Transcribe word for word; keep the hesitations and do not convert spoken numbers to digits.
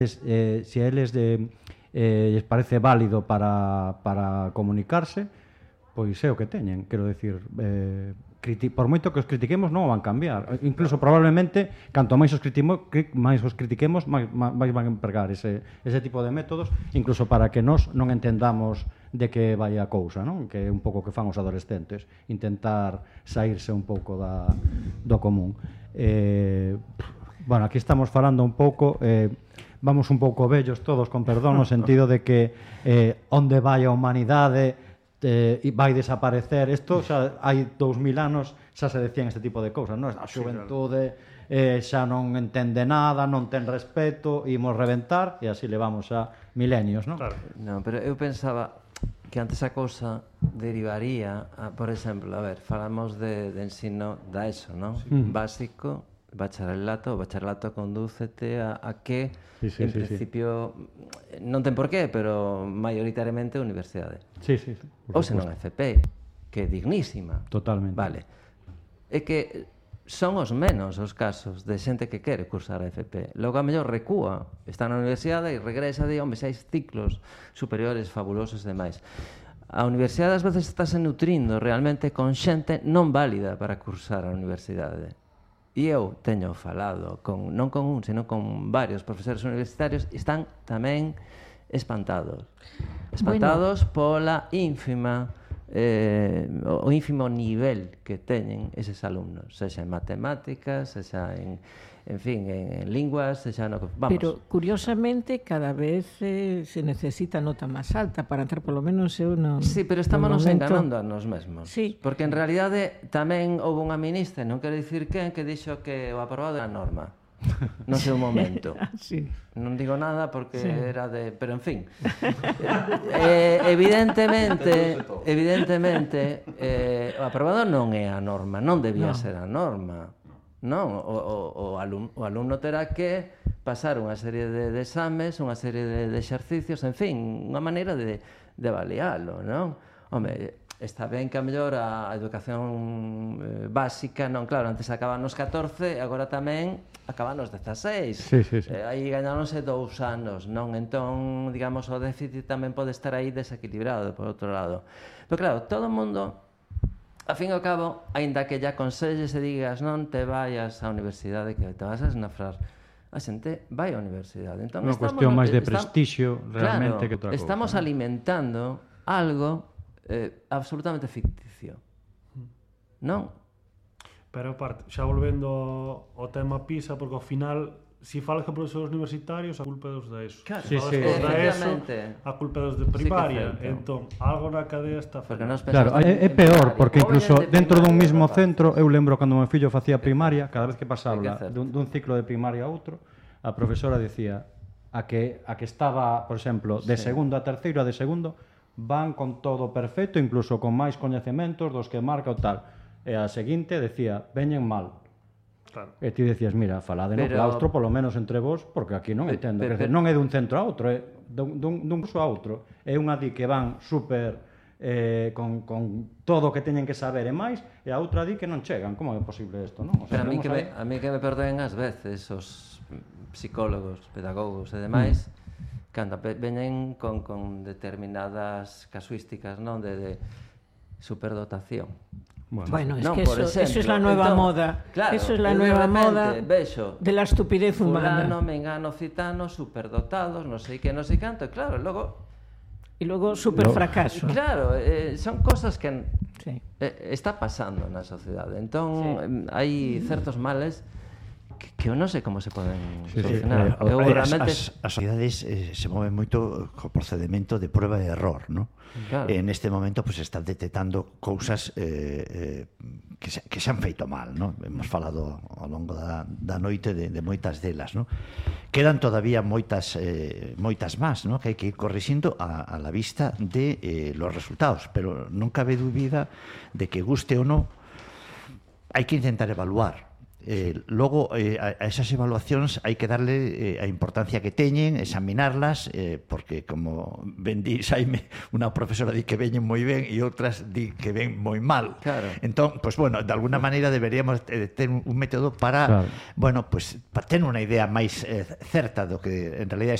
eh, se a eles de, eh, les parece válido para, para comunicarse, pois é o que teñen, quero decir, eh, criti por moito que os critiquemos non o van cambiar, incluso probablemente canto máis os, máis os critiquemos máis, máis van a empregar ese, ese tipo de métodos, incluso para que nós non entendamos de que vai a cousa, non? Que é un pouco que fan os adolescentes, intentar saírse un pouco da, do común. Eh, bueno, aquí estamos falando un pouco, eh, vamos un pouco vellos todos, con perdón, no sentido de que eh, onde vai a humanidade eh, vai desaparecer. Isto xa hai dous mil anos xa se decían este tipo de cousas, non? A xuventude eh, xa non entende nada, non ten respeto, imos reventar, e así levamos a milenios, non? Claro. Non, pero eu pensaba que antes a cousa derivaría a, por exemplo, a ver, falamos de, de ensino da ESO, non? Sí. Básico, bacharelato, o bacharelato condúcete a, a que, sí, sí, en sí, principio, sí. non ten por qué, pero maioritariamente universidade. Sí, sí, sí. Ou senón F P, que é dignísima. Totalmente. Vale. É que son os menos os casos de xente que quere cursar a F P. Logo, a mellor, recúa, está na universidade e regresa de, hombre, seis ciclos superiores fabulosos e demais. A universidade, ás veces, está se nutrindo realmente con xente non válida para cursar a universidade. E eu teño falado, con, non con un, sino con varios profesores universitarios, e están tamén espantados. Espantados bueno. pola ínfima... Eh, o ínfimo nivel que teñen eses alumnos, sexa en matemáticas, sexa en, en fin, en, en linguas, sexa no que... Vamos. Pero, curiosamente, cada vez eh, se necesita nota máis alta para entrar, polo menos eu non... Sí, pero estamos nos momento... enganando a nos mesmos. Sí. Porque, en realidade, tamén houve unha ministra, non quero dicir quen, que dixo que o aprobado era a norma. No seu momento. Sí. Non digo nada porque sí. era de... Pero, en fin. eh, evidentemente, evidentemente, eh, o aprobado non é a norma, non debía no. ser a norma. Non, o, o, o, alum, o alumno terá que pasar unha serie de, de exames, unha serie de, de exercicios, en fin, unha maneira de, de avalialo, non? Home, está ben que a mellor a educación eh, básica, non, claro, antes acaban nos catorce, agora tamén acaban nos dezaseis. Sí, sí, sí. Eh, aí gañáronse dous anos, non? Entón, digamos, o déficit tamén pode estar aí desequilibrado, por outro lado. Pero claro, todo o mundo, a fin e ao cabo, aínda que lle aconselles e digas non te vayas á universidade, que te vas a esnafrar, a xente vai á universidade. Entón, unha cuestión máis de prestixio realmente, claro, que outra cousa. Estamos alimentando algo Eh, absolutamente ficticio, non? Pero aparte, xa volvendo ao tema PISA, porque ao final, se falas que profesores universitarios, a culpa é dos da ESO. Claro, se falas sí, dos da ESO, a culpa é dos de primaria. Sí, entón, algo na cadea está fallando. Claro, é, é peor, porque incluso dentro dun mismo centro, eu lembro cando meu fillo facía primaria, cada vez que pasaba dun, dun ciclo de primaria a outro, a profesora dicía a que, a que estaba, por exemplo, de segundo a terceiro a de segundo, van con todo perfecto, incluso con máis coñecementos dos que marca o tal. E a seguinte decía, veñen mal. Claro. E ti decías, mira, falade no claustro, polo menos entre vos, porque aquí non entendo. Pe, pe, pe, non é dun centro a outro, é dun, dun, dun curso a outro. É unha di que van super eh, con, con todo o que teñen que saber e máis, e a outra di que non chegan. Como é posible isto, non? O sea, pero a mí que, me, a mí que me perdoen ás veces os psicólogos, pedagogos e demais, mm. cando veñen con, con determinadas casuísticas, non, de, de superdotación. Bueno, bueno es no, que eso, ejemplo, eso es la nueva entonces, moda. Claro, eso es la nueva repente, moda beso, de la estupidez humana. Fulano, mengano, citano, superdotados, non sei que, non sei canto, e claro, logo... E logo superfracaso. Claro, eh, son cosas que sí. eh, está pasando na sociedade. Entón, sí. hai certos males que eu non sei como se poden sí, solucionar. Sí, eu, realmente... as, as, as sociedades eh, se moven moito co procedimento de prueba e error, ¿no? Claro. En este momento pues están detectando cousas eh, eh, que, se, que se han feito mal, ¿no? Hemos falado ao longo da, da noite de, de moitas delas, ¿no? Quedan todavía moitas eh, moitas más, ¿no? Que hai que ir corrixindo a, a la vista de eh, los resultados, pero non cabe dúbida de que guste ou non, hai que intentar evaluar Eh, logo, eh, a, a esas evaluacións hai que darle eh, a importancia que teñen, examinarlas, eh, porque, como ben di Xaime, unha profesora di que veñen moi ben e outras di que ven moi mal. Claro. Entón, pues, bueno, de alguna maneira deberíamos eh, ter un método para, claro. bueno, pues, para ter unha idea máis eh, certa do que en realidad